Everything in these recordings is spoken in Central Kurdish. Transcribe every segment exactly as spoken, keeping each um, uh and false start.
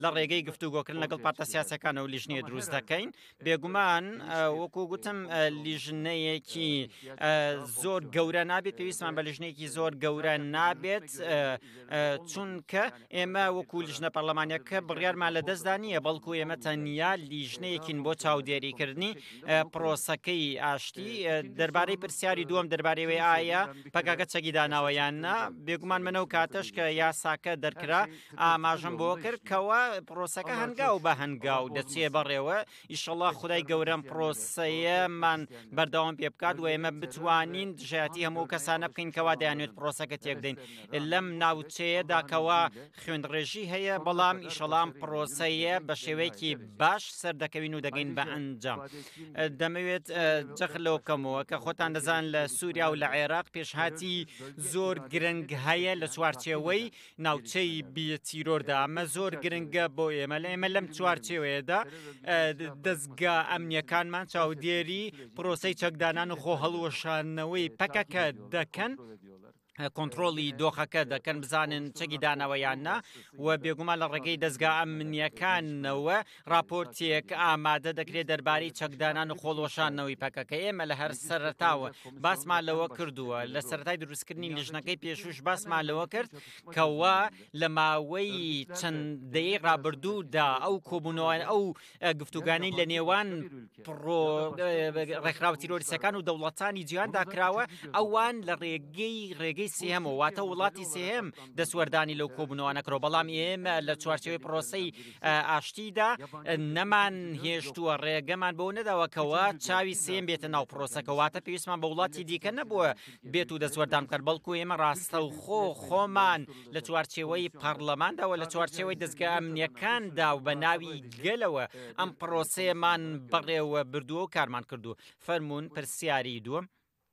لە ڕێگەی گفتوگۆکردن لەگەڵ پارتە سیاسەکانە و لیژنەیە دروست دەکەین. بێگومان وەکو گوتم لیژنەیەکی زۆر گەورە نابێت، پێویستمان بە لیژنەیەکی زۆر گەورە نابێت، چونکە ئێمە وەکو لیژنە پەرلەمانیەکە بڕیارمان لە دەستدا نییە، بەڵکو ئێمە تەنیا لیژنەیەکین بۆ چاودێریکردنی پرۆسەکەی ئاشتی. دەربارەی پرسیاری دووەم دەربارەی ئایا پەکەکە چەکی داناوەیان نا، بێگومان منە و کاتەش کە یاساکە دەرکرا ئاماژەم بۆ کرد کەوا پرۆسەکە هەنگاو بە هەنگاو دەچێ بەڕێوە. ئیشەڵڵا خودای گەورەم پرۆسەیەمان بەردەوام پێ بکات و ئێمە بتوانین دژایەتی هەموو کەسانە بکەین کەوا دەیانوێت پرۆسەکە تێک بدەین لەم ناوچەیەدا کەوا خوێندڕێژی هەیە، بەڵام ئیشەڵام پرۆسەیە بە شێوەیەکی باش سەردەکەوین و دەگەین بە ئەنجام. دەمەوێت جەخ لەو بکەمەوە کە خۆتان دەزان لە سووریا و لە عێراق پێشهاتی زۆر گرنگ هەیە لە چوارچێوەی ناوچەی بیەتیرۆردا. ئەمە زۆر گرنگە بۆ ئێمە، لە ئێمە لەم چوارچێوەیەدا دەستگا ئەمنیەکانمان چاودێری پرۆسەی چەکدانان و خۆ هەڵوەشانەوەی پەکەکە دەکەن، کۆنتترۆلی دۆخەکە دەکەن بزانن چەکی دانەوەیان نا، و بێگومان لە ڕێگەی دەستگا ئەمنیەکانەوە راپۆرتێک ئامادە دەکرێت دەربارەی چەکدانان و خۆڵۆشانەوەی پەکەکە. ئێمە لە هەر سەرەتاوە باسمان لەوە کردووە، لە سەرەتای دروستکردنی لیژنەکەی پێشوش باسمان لەوە کرد کەوا لە ماوەی چەندەیەی ڕابردوودا ئەو کۆبوونەوەیان ئەو گفتوگانەی لە نێوان ڕێکخراوە تیرۆریستەکان و دەوڵەتانی جیهاندا کراوە، ئەوان لە ڕێگەی ڕێگەی سێهەمەوە واتە وڵاتی سێهەم دەسوەردانی لەو کۆبوونەوە کڕۆ، بەڵام ئێمە لە چوارچێوەی پرۆسەی ئاشتیدا نەمان هێشتووە، ڕێگەمان بۆ نەداوەکەوە چاوی سێم بێتە ناو پرۆسەکە، واتە پێویستمان بە وڵاتی دیکە نەبووە بێت و دەسوەردان کرد، بەڵکو ئێمە ڕاستە و خۆ خۆمان لە چوارچێوەی پەرلەمانداوە لە چوارچێوەی دەستگا ئەمنیەکاندا و بە ناوی گەلەوە ئەم پرۆسەیەمان بەڕێوە بردووە و کارمان کردو. فەرموون پرسیاری دووەم.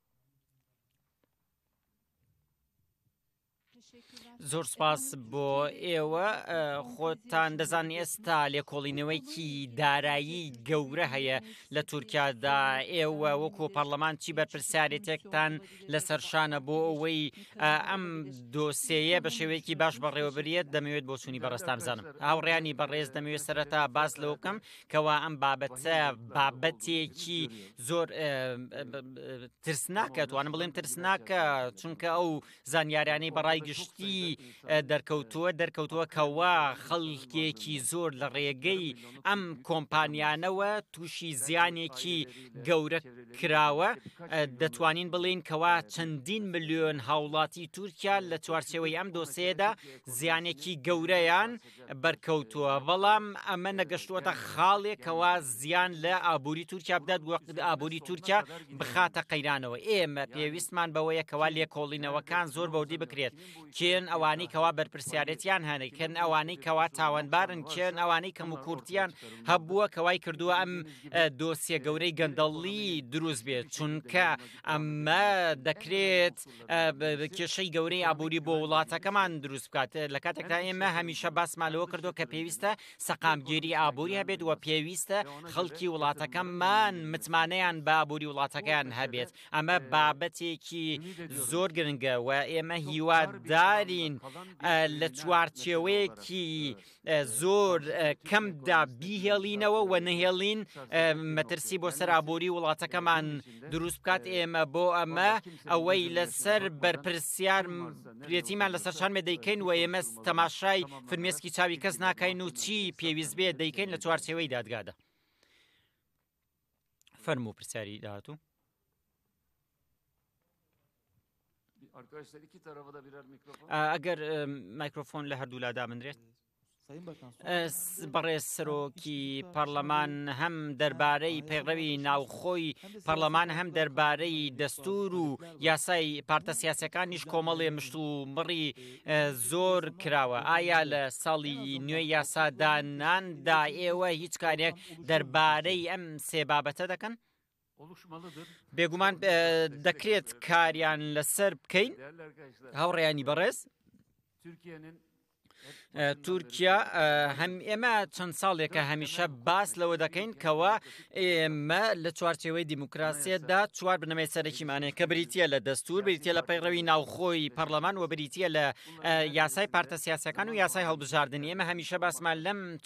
زۆر سپاس بۆ ئێوە. خۆتان دەزان ئێستا لێکۆڵینەوەیکی دارایی گەورە هەیە لە تورکیادا، ئێوە وەکو پەرلەمان چی بەرپرسیارەتێکتان لەسەرشانە بۆ ئەوەی ئەم دۆسیەیە بە شێوەیەکی باش بەڕێوەبرێت؟ دەمەوێت بۆ چوونی بەڕێستان بزانم. هاوڕێیانی بەڕێز دەمەوێت سەرەتا باس لەوە بکەم کەوا ئەم بابەتە بابەتێکی زۆر ترسناکە، توانم بڵێم ترسناکە، چونکە ئەو زانیاریانەی بەڕای گشتی دەرکەوتووە دەرکەوتووە کەوا خەڵکێکی زۆر لە ڕێگەی ئەم کۆمپانیانەوە تووشی زیانێکی گەورە کراوە. دەتوانین بڵێن کەوا چەندین ملیۆن هاوڵاتی تورکیا لە چوارچێوەی ئەم دۆسێدا زیانێکی گەورەیان بەرکەوتووە، بەڵام ئەمە نەگەشتووەتە خاڵێکەوە زیان لە ئابووری تورکیا بدات، وەقت ئابووری تورکیا بخاتە قەیرانەوە. ئێمە پێویستمان بەوەیە کەوا لێکۆڵینەوەکان زۆر بەودی بکرێت، کێن ئەوانەی کەوا بەرپرسیارەتیان هەنێ، کێن ئەوانەی کەوا تاوانبارن، کێن ئەوانەی کەم و کورتیان هەبووە کەوای کردووە ئەم دۆسیە گەورەی گەندەڵی دروست بێت، چونکە ئەمە دەکرێت کێشەی گەورەی ئابووری بۆ وڵاتەکەمان دروست بکات. لە کاتێکدا ئێمە هەمیشە باسمان لەوە کردو کە پێویستە سەقامگیری ئابووری هەبێت و پێویستە خەڵکی وڵاتەکەمان متمانەیان بە ئابووری وڵاتەکەیان هەبێت. ئەمە بابەتێکی زۆر گرنگە و ئێمە هیوادارین لە چوارچێوەیەکی زۆر کەمدا بیهێڵینەوە و نەهێڵین مەترسی بۆ سەر ئابووری وڵاتەکەمان دروست بکات. ئێمە بۆ ئەمە ئەوەی لەسەر بەرپرسیار پرێتیمان لەسەر شانمێ دەیکەین و ئێمە تەماشای فرمێسکی چاوی کەس ناکەین و چی پێویست بێت دەیکەین لە چوارچێوەی دادگادا. فەرموو پرسیاری داهاتوو. ئەگەر مایکرۆفۆن لە هەردوو لا دامنرێت. بەڕێز سەرۆکی پەرلەمان هەم دەربارەی پەیڕەوی ناوخۆی پەرلەمان هەم دەربارەی دەستور و یاسای پارتە سیاسەکانیش کۆمەڵێ مشت و مڕی زۆر کراوە. ئایا لە ساڵی نوێی یاساداناندا ئێوە هیچ کارێک دەربارەی ئەم سێ بابەتە دەکەن؟ بێگومان دەکرێت کاریان لەسەر بکەین. هاوڕێیانی بەڕێز، تورکیا هەم ئێمە چەند ساڵێکە هەمیشە باس لەوە دەکەین کەوا ئێمە لە چوارچێوەی دیموکراسیەتدا چوار بنەمای سەرەکیمانەیە کە بریتیە لە دەستور، بریتیە لە پەیڕەوی ناوخۆی پەرلەمان و بریتیە لە یاسای پارتە سیاسەکان و یاسای هەڵبژاردن. ئێمە هەمیشە باسمان لەم